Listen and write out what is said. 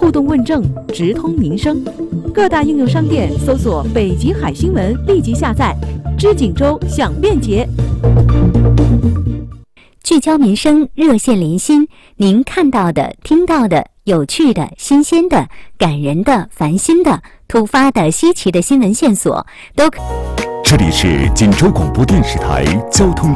互动问政，直通民生。各大应用商店搜索“北极海新闻”，立即下载。知锦州享便捷。 聚焦民生，热线连心，您看到的、听到的、有趣的、新鲜的、感人的、烦心的、突发的、稀奇的新闻线索，都。 这里是锦州广播电视台交通